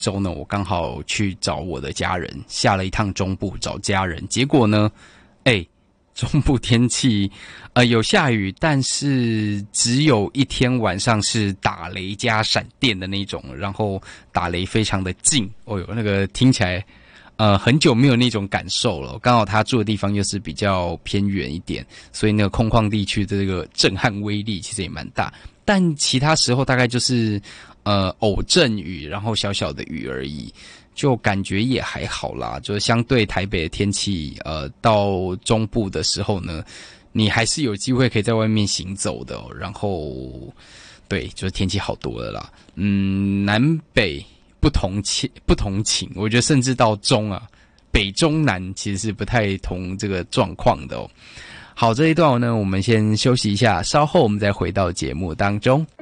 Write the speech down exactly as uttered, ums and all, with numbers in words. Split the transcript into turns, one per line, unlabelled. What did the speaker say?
周呢，我刚好去找我的家人，下了一趟中部找家人，结果呢，哎，中部天气呃有下雨，但是只有一天晚上是打雷加闪电的那种，然后打雷非常的近，哦哟，那个听起来呃很久没有那种感受了。刚好他住的地方又是比较偏远一点，所以那个空旷地区的这个震撼威力其实也蛮大。但其他时候大概就是呃偶阵雨，然后小小的雨而已。就感觉也还好啦，就是相对台北的天气，呃，到中部的时候呢，你还是有机会可以在外面行走的哦。然后，对，就是天气好多了啦。嗯，南北不同情，不同情，我觉得甚至到中啊，北中南其实是不太同这个状况的哦。好，这一段呢，我们先休息一下，稍后我们再回到节目当中。